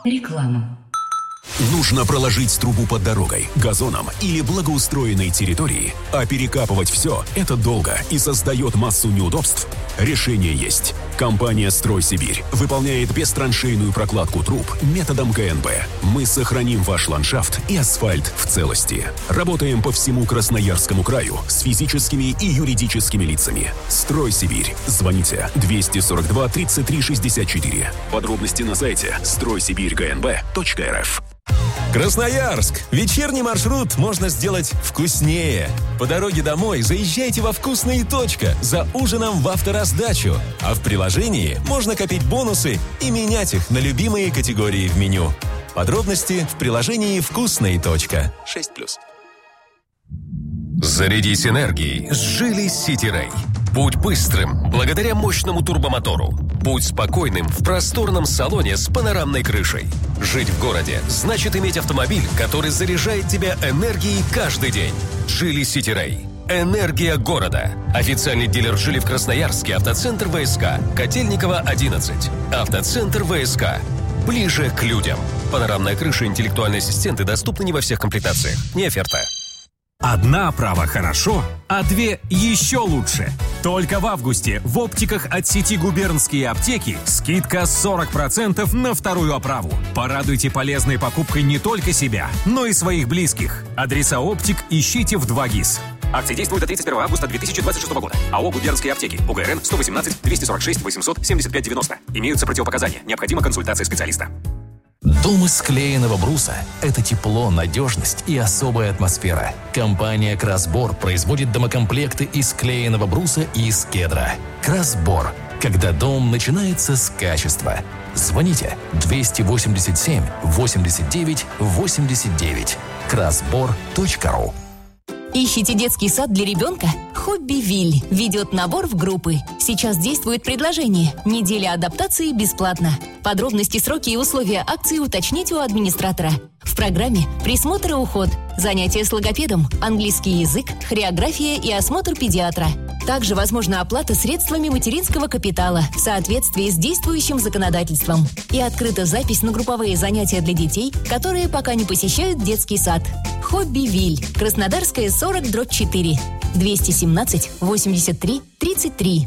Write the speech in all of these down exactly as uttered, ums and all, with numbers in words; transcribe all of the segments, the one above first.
Реклама. Нужно проложить трубу под дорогой, газоном или благоустроенной территорией, а перекапывать все – это долго и создает массу неудобств? Решение есть. Компания «Стройсибирь» выполняет бестраншейную прокладку труб методом ка эн бэ. Мы сохраним ваш ландшафт и асфальт в целости. Работаем по всему Красноярскому краю с физическими и юридическими лицами. «Стройсибирь». Звоните двести сорок два тридцать три шестьдесят четыре. Подробности на сайте стройсибирь гэ эн бэ точка эр эф. Красноярск. Вечерний маршрут можно сделать вкуснее. По дороге домой заезжайте во «Вкусные. Точка» за ужином в автораздачу. А в приложении можно копить бонусы и менять их на любимые категории в меню. Подробности в приложении «Вкусные. Точка». шесть плюс. Зарядись энергией с Geely City Ray. Будь быстрым благодаря мощному турбомотору. Будь спокойным в просторном салоне с панорамной крышей. Жить в городе значит иметь автомобиль, который заряжает тебя энергией каждый день. Geely City Ray. Энергия города. Официальный дилер Geely в Красноярске. Автоцентр вэ эс ка. Котельникова, одиннадцать. Автоцентр вэ эс ка. Ближе к людям. Панорамная крыша и интеллектуальные ассистенты доступны не во всех комплектациях. Не оферта. Одна оправа хорошо, а две еще лучше. Только в августе в оптиках от сети «Губернские аптеки» скидка сорок процентов на вторую оправу. Порадуйте полезной покупкой не только себя, но и своих близких. Адреса оптик ищите в два гис. Акция действует до тридцать первого августа две тысячи двадцать шестого года. АО «Губернские аптеки». УГРН сто восемнадцать двести сорок шесть восемьсот семьдесят пять девяносто. Имеются противопоказания. Необходима консультация специалиста. Дом из склеенного бруса – это тепло, надежность и особая атмосфера. Компания «Красбор» производит домокомплекты из склеенного бруса и из кедра. «Красбор» – когда дом начинается с качества. Звоните двести восемьдесят семь восемьдесят девять восемьдесят девять. красбор точка ру. Ищите детский сад для ребенка? Хоббивиль ведет набор в группы. Сейчас действует предложение. Неделя адаптации бесплатно. Подробности, сроки и условия акции уточните у администратора. В программе присмотр и уход, занятия с логопедом, английский язык, хореография и осмотр педиатра. Также возможна оплата средствами материнского капитала в соответствии с действующим законодательством. И открыта запись на групповые занятия для детей, которые пока не посещают детский сад. Хоббивиль. Краснодарская, сорок дробь четыре. двести семнадцать восемьдесят три тридцать три.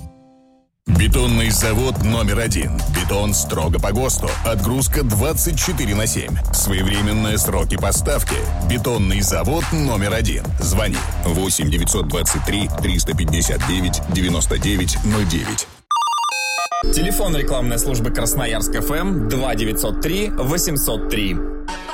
Бетонный завод номер один. Бетон строго по ГОСТу. Отгрузка двадцать четыре на семь. Своевременные сроки поставки. Бетонный завод номер один. Звони восемь девятьсот двадцать три триста пятьдесят девять девяносто девять ноль девять. Телефон рекламной службы Красноярск эф эм два девятьсот три восемьсот три.